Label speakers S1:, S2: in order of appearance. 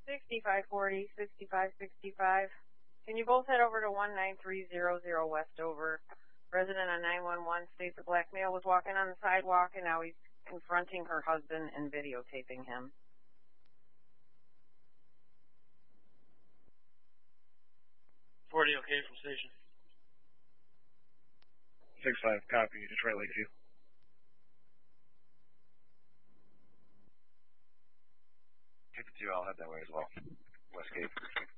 S1: 6540, 6565. Can you both head over to 19300 Westover? Resident on 911 states a black male was walking on the sidewalk and now he's confronting her husband and videotaping him.
S2: 40, okay from station.
S3: 65, copy, Detroit Lakeview.
S4: Take the 2, I'll head that way as well. Westgate.